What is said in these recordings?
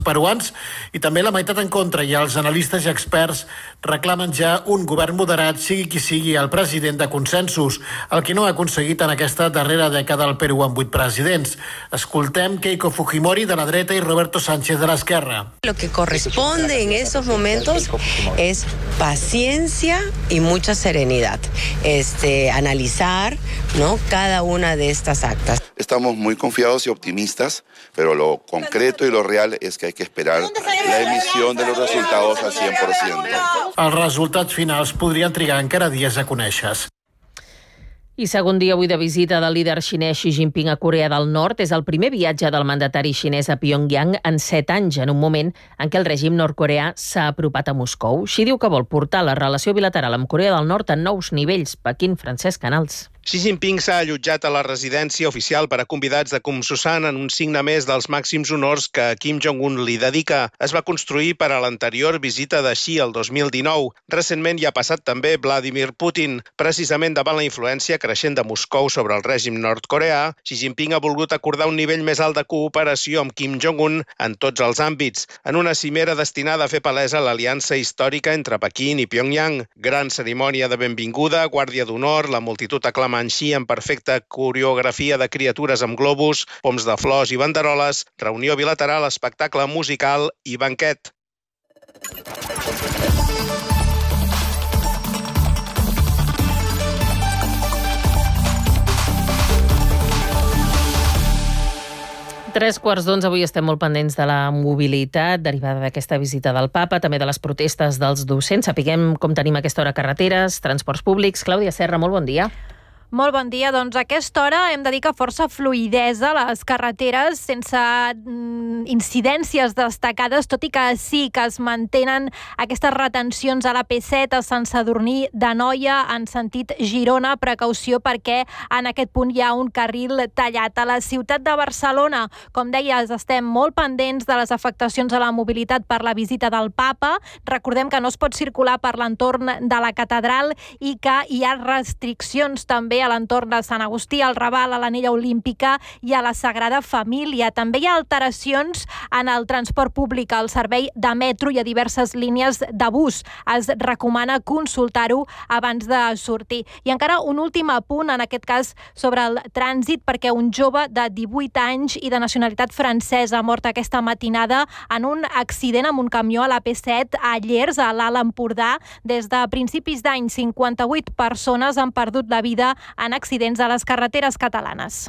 peruans i també la meitat en contra, i els analistes i experts reclamen ja un govern moderat, sigui qui sigui el president de consensos, el que no ha aconseguit en aquesta darrera dècada al Perú amb 8 presidents. Escoltem Keiko Fujimori de la dreta y Roberto Sánchez de la esquerra. Lo que corresponde en esos momentos es paciencia y mucha serenidad. Analizar, ¿no?, cada una de estas actas. Estamos muy confiados y optimistas, pero lo concreto y lo real es que hay que esperar la emisión de los resultados al 100%. Els resultats finals podrien trigar encara dies a conèixer-se. I segon dia avui de visita del líder xinès Xi Jinping a Corea del Nord. És el primer viatge del mandatari xinès a Pyongyang en 7 anys, en un moment en què el règim nord-coreà s'ha apropat a Moscou. Xi diu que vol portar la relació bilateral amb Corea del Nord a nous nivells. Pequín, Francesc Canals. Xi Jinping s'ha allotjat a la residència oficial per a convidats de Kumsusan en un signe més dels màxims honors que Kim Jong-un li dedica. Es va construir per a l'anterior visita de Xi el 2019. Recentment hi ha passat també Vladimir Putin. Precisament davant la influència creixent de Moscou sobre el règim nord-coreà, Xi Jinping ha volgut acordar un nivell més alt de cooperació amb Kim Jong-un en tots els àmbits, en una cimera destinada a fer palesa l'aliança històrica entre Pequín i Pyongyang. Gran cerimònia de benvinguda, guàrdia d'honor, la multitud aclamant Xi en perfecta coreografia de criatures amb globus, poms de flors i banderoles, reunió bilateral, espectacle musical i banquet. Tres quarts d'11, avui estem molt pendents de la mobilitat derivada d'aquesta visita del Papa, també de les protestes dels docents. Sapiguem com tenim a aquesta hora carreteres, transports públics. Clàudia Serra, molt bon dia. Molt bon dia. Doncs a aquesta hora hem de dir que força fluïdesa a les carreteres, sense incidències destacades, tot i que sí que es mantenen aquestes retencions a la P7 a Sant Sadurní d'Anoia en sentit Girona. Precaució perquè en aquest punt hi ha un carril tallat. A la ciutat de Barcelona, com deies, estem molt pendents de les afectacions a la mobilitat per la visita del Papa. Recordem que no es pot circular per l'entorn de la catedral i que hi ha restriccions també a l'entorn de Sant Agustí, al Raval, a l'Anella Olímpica i a la Sagrada Família. També hi ha alteracions en el transport públic, al servei de metro i a diverses línies de bus. Es recomana consultar-ho abans de sortir. I encara un últim apunt, en aquest cas sobre el trànsit, perquè un jove de 18 anys i de nacionalitat francesa ha mort aquesta matinada en un accident amb un camió a la P7 a Llers, a l'Alt Empordà. Des de principis d'any, 58 persones han perdut la vida en accidents a les carreteres catalanes.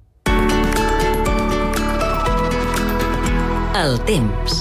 El temps.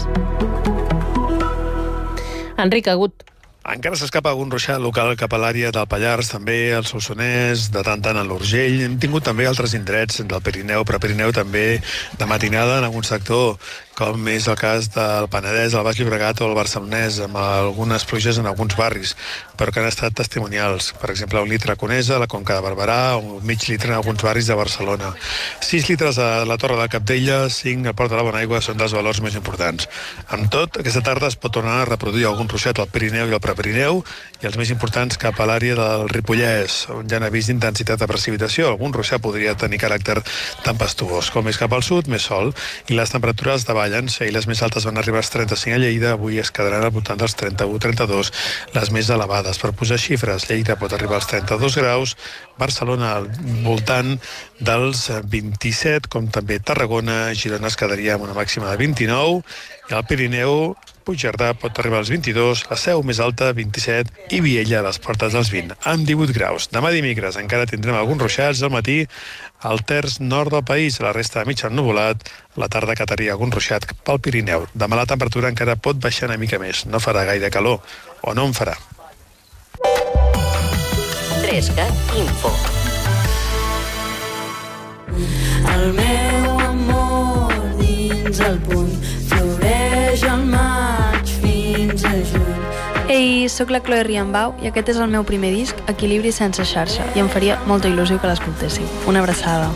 Enric Agut. Encara s'escapa algun ruixat local cap a l'àrea del Pallars, també al Solsonès, de tant en l'Urgell. Hem tingut també altres indrets del Pirineu, però Pirineu també de matinada en algun sector, com és el cas del Penedès, el Baix Llobregat o el Barcelonès, amb algunes pluges en alguns barris, però que han estat testimonials. Per exemple, 1 litre a Conesa, a la Conca de Barberà, o mig litre en alguns barris de Barcelona. 6 litres a la Torre de Cabdella, 5 al Port de la Bonaigua són dels valors més importants. Amb tot, aquesta tarda es pot tornar a reproduir algun ruixat al Pirineu i al Prepirineu, i els més importants cap a l'àrea del Ripollès, on ja han vist intensitat de precipitació. Algun ruixat podria tenir caràcter tempestuós. Com més cap al sud, més sol, i les temperatures davallen. Ahir les més altes van arribar als 35 a Lleida, avui es quedaran al voltant dels 31-32, les més elevades. Per posar xifres, Lleida pot arribar als 32 graus, Barcelona al voltant dels 27, com també Tarragona, Girona es quedaria amb una màxima de 29, i al Pirineu, Puigcerdà pot arribar als 22, la Seu més alta, 27, i Viella a les portes dels 20, amb 18 graus. Demà dimecres encara tindrem alguns ruixats al matí al terç nord del país, a la resta de mig ennuvolat, a la tarda cataria algun ruixat pel Pirineu. Demà la temperatura encara pot baixar una mica més, no farà gaire calor, o no en farà. 3CAT Info. El meu amor dins el punt floreix al maig fins a juny. Ei, sóc la Chloe Riambau i aquest és el meu primer disc, Equilibri sense xarxa, i em faria molta il·lusió que l'escoltéssiu. Una abraçada.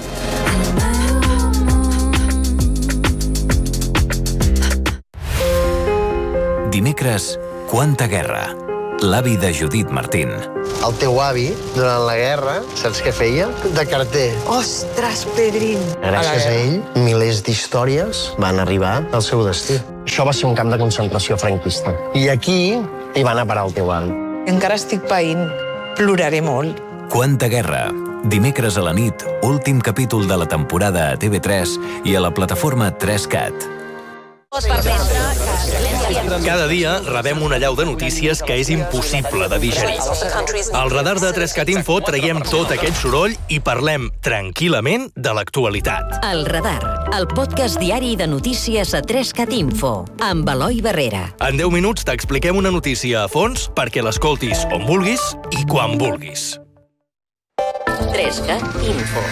Dimecres, Quanta guerra. l'avi de Judit Martín. El teu avi, durant la guerra, saps què feia? De carter. Ostres, Pedrín! Gràcies a ell, milers d'històries van arribar al seu destí. Això va ser un camp de concentració franquista. I aquí hi va anar a parar el teu avi. Encara estic païnt. Ploraré molt. Quanta guerra. Dimecres a la nit, últim capítol de la temporada a TV3 i a la plataforma 3Cat. Cada dia rebem una allau de notícies que és impossible de digerir. Al radar de 3Cat Info traiem tot aquest soroll i parlem tranquil·lament de l'actualitat. El Radar, el podcast diari de notícies a 3Cat Info, amb Eloi Barrera. En 10 minuts t'expliquem una notícia a fons perquè l'escoltis on vulguis i quan vulguis. 3Cat Info.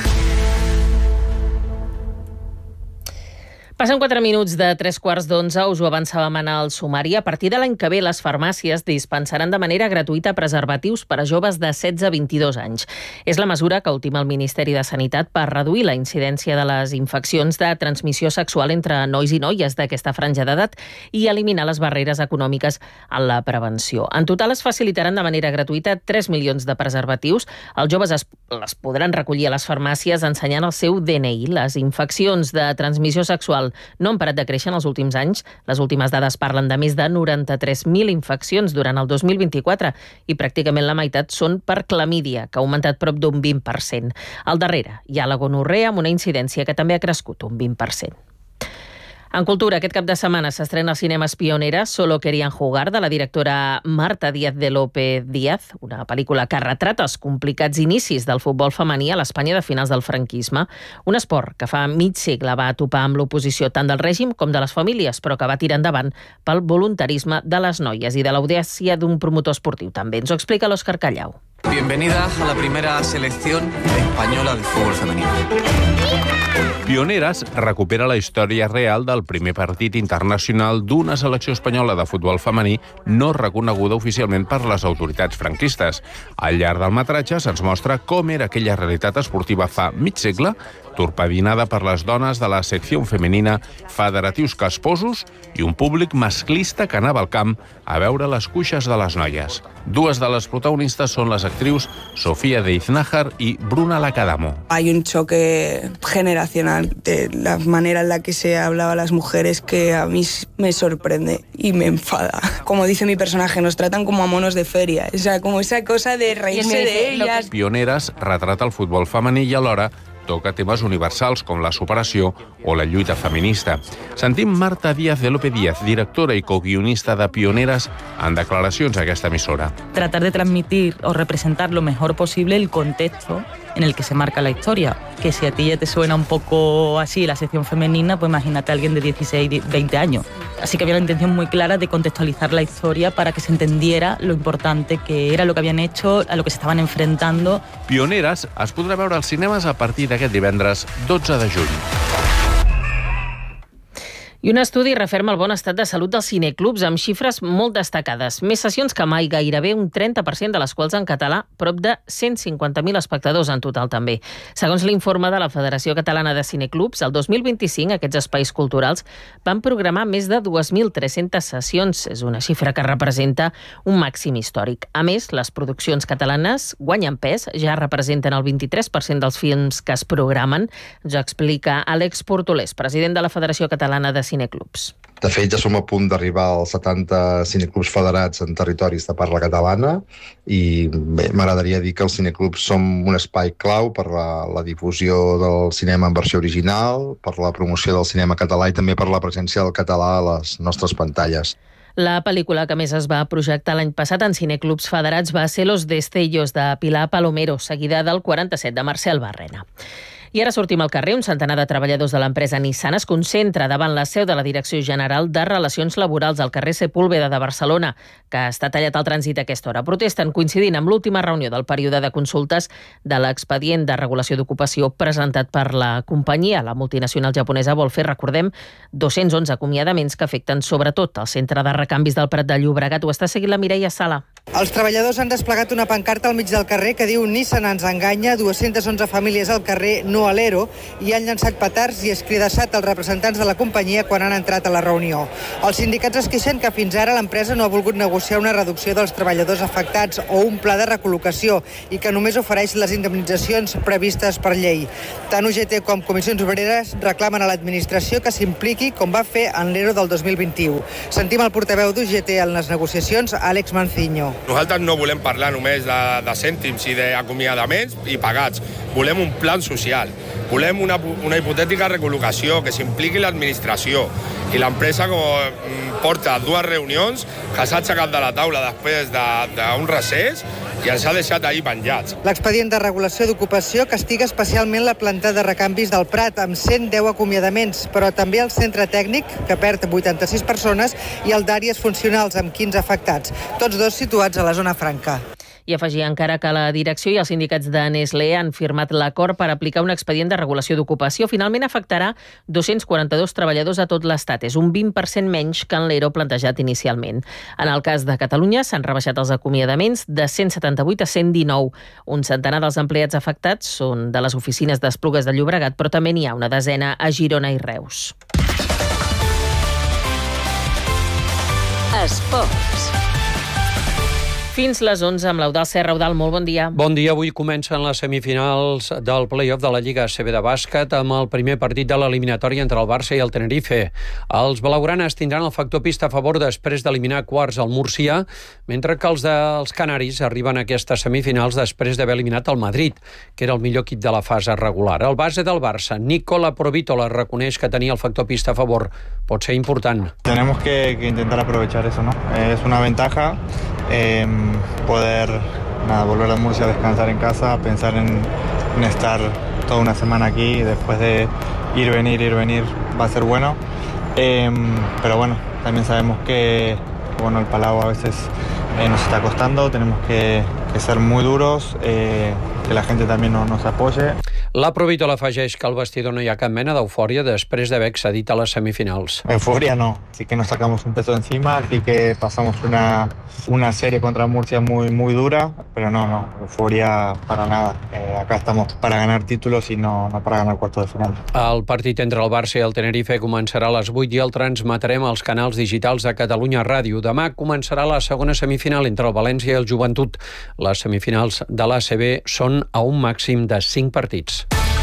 Passen 4 minuts de 3:15, us ho avançàvem en el sumari. A partir de l'any que ve, les farmàcies dispensaran de manera gratuïta preservatius per a joves de 16 a 22 anys. És la mesura que ultima el Ministeri de Sanitat per reduir la incidència de les infeccions de transmissió sexual entre nois i noies d'aquesta franja d'edat i eliminar les barreres econòmiques en la prevenció. En total es facilitaran de manera gratuïta 3 milions de preservatius. Els joves les podran recollir a les farmàcies ensenyant el seu DNI. Les infeccions de transmissió sexual no han parat de créixer en els últims anys. Les últimes dades parlen de més de 93.000 infeccions durant el 2024 i pràcticament la meitat són per clamídia, que ha augmentat prop d'un 20%. Al darrere hi ha la gonorrea amb una incidència que també ha crescut un 20%. En cultura, aquest cap de setmana s'estrena als cinemes Pioneras Solo querían jugar, de la directora Marta Díaz de López Díaz, una pel·lícula que retrata els complicats inicis del futbol femení a l'Espanya de finals del franquisme, un esport que fa mig segle va topar amb l'oposició tant del règim com de les famílies, però que va tirar endavant pel voluntarisme de les noies i de l'audàcia d'un promotor esportiu. També ens ho explica l'Òscar Callau. Bienvenida a la primera selección española de fútbol femenino. Pioneras recupera la història real del primer partit internacional d'una selecció espanyola de futbol femení no reconeguda oficialment per les autoritats franquistes. Al llarg del metratge se'ns mostra com era aquella realitat esportiva fa mig segle, torpedinada per les dones de la secció femenina, federatius casposos i un públic masclista que anava al camp a veure les cuixes de les noies. Dues de les protagonistes són les actrius Sofía de Iznájar y Bruna Lacadamo. Hay un choque generacional de la manera en la que se hablaba a las mujeres que a mí me sorprende y me enfada. Como dice mi personaje, nos tratan como a monos de feria. O sea, como esa cosa de reírse de ellas. Pioneras retrata el futbol femení i alhora toca temes universals com la superació o la lluita feminista. Sentim Marta Díaz de López Díaz, directora i coguionista de Pioneras, en declaracions a aquesta emissora. Tratar de transmitir o representar lo mejor posible el contexto en el que se marca la historia. Que si a ti ya te suena un poco así la sección femenina, pues imagínate a alguien de 16, 20 años. Así que había la intención muy clara de contextualizar la historia para que se entendiera lo importante que era lo que habían hecho, a lo que se estaban enfrentando. Pioneras es podrà veure als cinemes a partir d'aquest divendres 12 de juny. I un estudi referma el bon estat de salut dels cineclubs amb xifres molt destacades. Més sessions que mai, gairebé un 30% de les quals en català, prop de 150.000 espectadors en total també. Segons l'informe de la Federació Catalana de Cineclubs, el 2025 aquests espais culturals van programar més de 2.300 sessions. És una xifra que representa un màxim històric. A més, les produccions catalanes guanyen pes, ja representen el 23% dels films que es programen. Ens ho explica Àlex Portolés, president de la Federació Catalana de Cineclubs. De fet, ja som a punt d'arribar als 70 cineclubs federats en territoris de parla catalana i m'agradaria dir que els cineclubs som un espai clau per la difusió del cinema en versió original, per la promoció del cinema català i també per la presència del català a les nostres pantalles. La pel·lícula que més es va projectar l'any passat en cineclubs federats va ser Los Destellos, de Pilar Palomero, seguida del 47 de Marcel Barrena. I ara sortim al carrer. Un centenar de treballadors de l'empresa Nissan es concentra davant la seu de la Direcció General de Relacions Laborals al carrer Sepúlveda de Barcelona, que està tallat al trànsit a aquesta hora. Protesten coincidint amb l'última reunió del període de consultes de l'expedient de regulació d'ocupació presentat per la companyia. La multinacional japonesa vol fer, recordem, 211 acomiadaments que afecten sobretot el centre de recanvis del Prat de Llobregat. Ho està seguint la Mireia Sala. Els treballadors han desplegat una pancarta al mig del carrer que diu «Nissan ens enganya, 211 famílies al carrer, no a l'ERO», i han llançat petards i escridassat els representants de la companyia quan han entrat a la reunió. Els sindicats es queixen que fins ara l'empresa no ha volgut negociar una reducció dels treballadors afectats o un pla de recol·locació i que només ofereix les indemnitzacions previstes per llei. Tant UGT com Comissions Obreres reclamen a l'administració que s'impliqui com va fer en l'ERO del 2021. Sentim el portaveu d'UGT en les negociacions, Àlex Manciño. Nosaltres no volem parlar només de cèntims i d'acomiadaments i pagats. Volem un plan social. Volem una hipotètica recol·locació, que s'impliqui l'administració. I l'empresa porta 2 reunions que s'ha aixecat de la taula després d'un recés i ens ha deixat ahir penjats. L'expedient de regulació d'ocupació castiga especialment la planta de recanvis del Prat, amb 110 acomiadaments, però també el centre tècnic, que perd 86 persones, i el d'àrees funcionals, amb 15 afectats, tots dos situats a la zona franca. I afegir encara que la direcció i els sindicats de Nestlé han firmat l'acord per aplicar un expedient de regulació d'ocupació. Finalment afectarà 242 treballadors a tot l'Estat. És un 20% menys que en l'ERO plantejat inicialment. En el cas de Catalunya s'han rebaixat els acomiadaments de 178 a 119. Un centenar dels empleats afectats són de les oficines d'Esplugues de Llobregat, però també n'hi ha una desena a Girona i Reus. Esports. Fins les 11 amb l'Eudal Serra. Eudal, molt bon dia. Bon dia. Avui comencen les semifinals del play-off de la Lliga ACB de bàsquet amb el primer partit de l'eliminatòria entre el Barça i el Tenerife. Els blaugranes tindran el factor pista a favor després d'eliminar quarts al Múrcia, mentre que els dels canaris arriben a aquestes semifinals després d'haver eliminat el Madrid, que era el millor equip de la fase regular. El base del Barça, Nicola Provítola, reconeix que tenir el factor pista a favor pot ser important. Tenemos que intentar aprovechar eso, ¿no? Es una ventaja poder volver a Murcia a descansar en casa, pensar en estar toda una semana aquí, después de ir, venir, va a ser bueno. Pero bueno, también sabemos que el Palau a veces nos está costando, tenemos que ser muy duros, que la gente también nos apoye. La Provítola afegeix que al vestidor no hi ha cap mena d'eufòria després d'haver accedit a les semifinals. Euforia no, sí que nos sacamos un peso encima, sí que pasamos una serie contra Murcia muy dura, pero no, euforia para nada. Acá estamos para ganar títulos y no para ganar cuartos de final. El partit entre el Barça i el Tenerife començarà a les 8 i el transmetrem als canals digitals de Catalunya Ràdio. Demà començarà la segona semifinal entre el València i el Joventut. Les semifinals de l'ACB són a un màxim de 5 partits.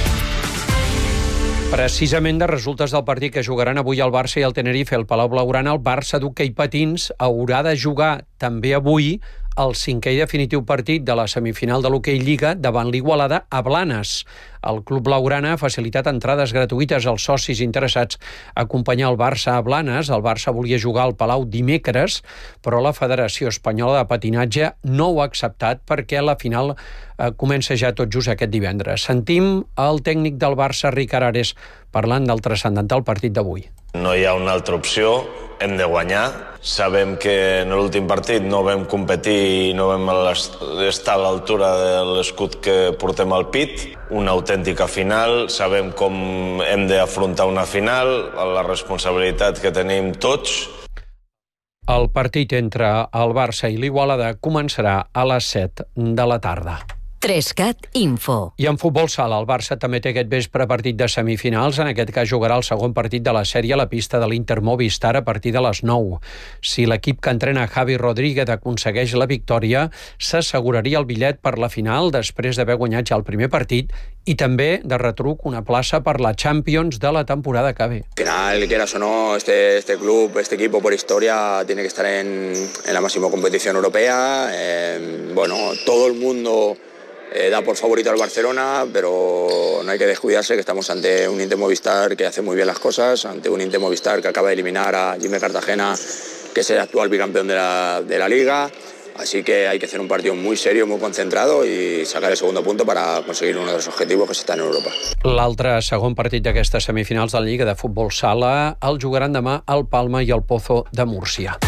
Precisament de resultes del partit que jugaran avui el Barça i el Tenerife al Palau Blaugrana, el Barça d'hoquei patins haurà de jugar també avui el 5è i definitiu partit de la semifinal de l'Hoquei Lliga davant l'Igualada a Blanes. El Club Blaugrana ha facilitat entrades gratuïtes als socis interessats a acompanyar el Barça a Blanes. El Barça volia jugar al Palau dimecres, però la Federació Espanyola de Patinatge no ho ha acceptat perquè la final comença ja tot just aquest divendres. Sentim el tècnic del Barça, Ricard Ares, parlant del transcendental partit d'avui. No hi ha una altra opció, hem de guanyar. Sabem que en l'últim partit no vam competir i no vam estar a l'altura de l'escut que portem al pit. Una autèntica final, sabem com hem d'afrontar una final, la responsabilitat que tenim tots. El partit entre el Barça i l'Igualada començarà a les 7 de la tarda. 3CAT Info. I en futbol sala, el Barça també té aquest vespre partit de semifinals. En aquest cas jugarà el segon partit de la sèrie a la pista de l'Inter Movistar a partir de les 9. Si l'equip que entrena Javi Rodríguez aconsegueix la victòria, s'asseguraria el bitllet per la final després d'haver guanyat ja el primer partit i també de retruc una plaça per la Champions de la temporada que ve. Al final, quieras o no, este club, este equipo por historia tiene que estar en la máxima competición europea. Todo el mundo da por favorito al Barcelona, pero no hay que descuidarse que estamos ante un Inter Movistar que hace muy bien las cosas, ante un Inter Movistar que acaba de eliminar a Jimmy Cartagena, que es el actual bicampeón de la Liga. Así que hay que hacer un partido muy serio, muy concentrado y sacar el segundo punto para conseguir uno de los objetivos que se está en Europa. L'altre segon partit d'aquestes semifinals de la Lliga de Futbol Sala el jugaran demà el Palma i el Pozo de Múrcia.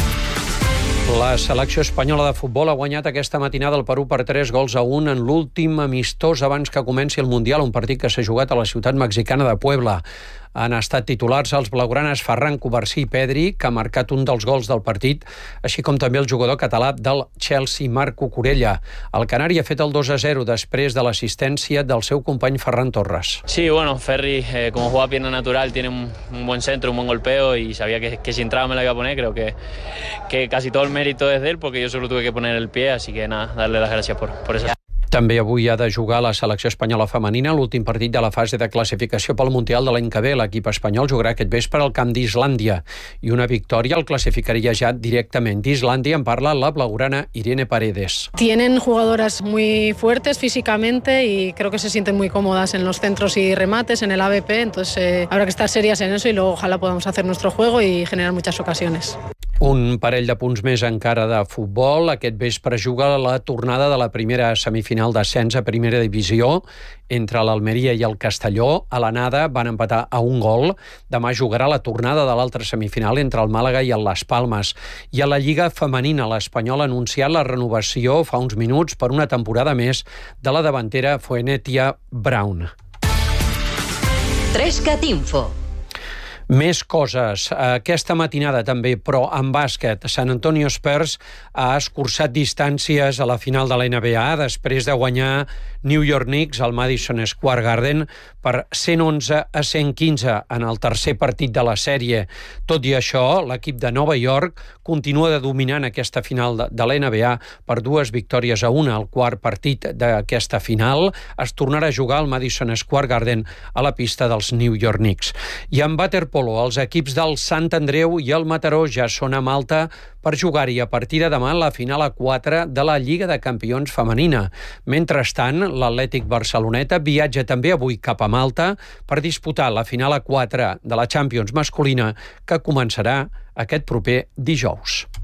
La selecció espanyola de futbol ha guanyat aquesta matinada el Perú per 3-1 en l'últim amistós abans que comenci el Mundial, un partit que s'ha jugat a la ciutat mexicana de Puebla. han estat titulars els blaugranes Ferran Covarsí i Pedri, que ha marcat un dels gols del partit, així com també el jugador català del Chelsea, Marc Cucurella. El canari ha fet el 2-0 després de l'assistència del seu company Ferran Torres. Sí, bueno, Ferri, como juega pierna natural, tiene un buen centro, un buen golpeo y sabía que si entraba me la iba a poner. Creo que casi todo el mérito es de él porque yo solo tuve que poner el pie, así que nada, darle las gracias por eso. També avui ha de jugar la selecció espanyola femenina, l'últim partit de la fase de classificació pel Mundial de l'any que ve. L'equip espanyol jugarà aquest vespre al camp d'Islàndia i una victòria el classificaria ja directament. D'Islàndia en parla la blaugrana Irene Paredes. Tienen jugadoras muy fuertes físicamente y creo que se sienten muy cómodas en los centros y remates, en el AVP, entonces habrá que estar serias en eso y luego ojalá podamos hacer nuestro juego y generar muchas ocasiones. Un parell de punts més encara de futbol. Aquest vespre juga la tornada de la primera semifinal d'ascens a primera divisió entre l'Almeria i el Castelló. A l'anada van empatar a un gol. Demà jugarà la tornada de l'altra semifinal entre el Màlaga i el Las Palmas. I a la Lliga Femenina, l'Espanyol ha anunciat la renovació fa uns minuts per una temporada més de la davantera Fuenetia Brown. 3CAT Info. Més coses. Aquesta matinada també, però en bàsquet, San Antonio Spurs ha escurçat distàncies a la final de la NBA després de guanyar New York Knicks al Madison Square Garden per 111-115 en el tercer partit de la sèrie. Tot i això, l'equip de Nova York continua dominant aquesta final de la NBA per 2 victòries a 1. El quart partit d'aquesta final es tornarà a jugar al Madison Square Garden a la pista dels New York Knicks. I en waterpolo, els equips del Sant Andreu i el Mataró ja són a Malta per jugar-hi a partir de demà la final a 4 de la Lliga de Campions femenina. Mentrestant, l'Atlètic Barceloneta viatja també avui cap a Malta per disputar la final a 4 de la Champions masculina que començarà aquest proper dijous.